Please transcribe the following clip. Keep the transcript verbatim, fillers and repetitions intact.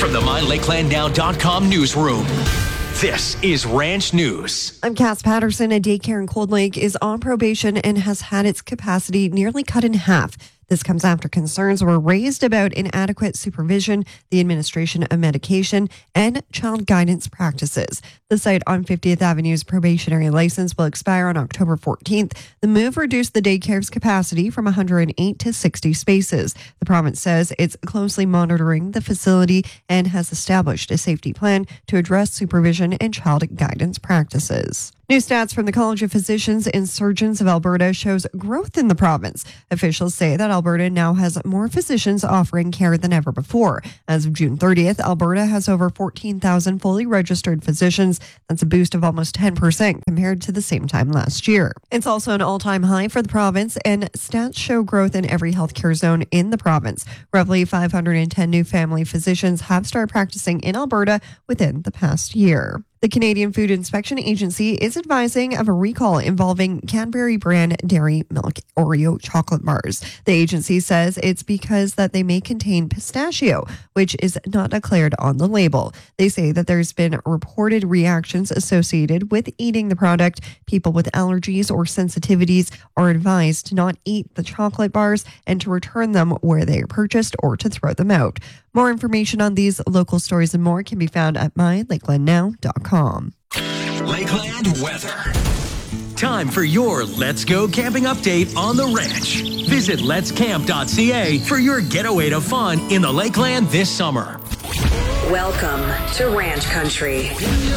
from the my lakeland now dot com newsroom, this is Ranch News. I'm Cass Patterson. A daycare in Cold Lake is on probation and has had its capacity nearly cut in half. This comes after concerns were raised about inadequate supervision, the administration of medication, and child guidance practices. The site on fiftieth Avenue's probationary license will expire on October fourteenth. The move reduced the daycare's capacity from one hundred eight to sixty spaces. The province says it's closely monitoring the facility and has established a safety plan to address supervision and child guidance practices. New stats from the College of Physicians and Surgeons of Alberta shows growth in the province. Officials say that Alberta now has more physicians offering care than ever before. As of June thirtieth, Alberta has over fourteen thousand fully registered physicians. That's a boost of almost ten percent compared to the same time last year. It's also an all-time high for the province, and stats show growth in every healthcare zone in the province. Roughly five hundred ten new family physicians have started practicing in Alberta within the past year. The Canadian Food Inspection Agency is advising of a recall involving Cadbury brand Dairy Milk Oreo chocolate bars. The agency says it's because that they may contain pistachio, which is not declared on the label. They say that there's been reported reactions associated with eating the product. People with allergies or sensitivities are advised to not eat the chocolate bars and to return them where they are purchased or to throw them out. More information on these local stories and more can be found at my lakeland now dot com. Lakeland weather. Time for your Let's Go Camping update on the ranch. Visit lets camp dot c a for your getaway to fun in the Lakeland this summer. Welcome to Ranch Country.